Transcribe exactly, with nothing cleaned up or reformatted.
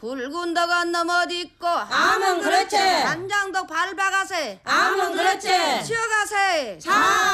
붉은 덕은 넘어 있고 아문 그렇지. 간장도 밟아가세 아문 그렇지. 치어가세 자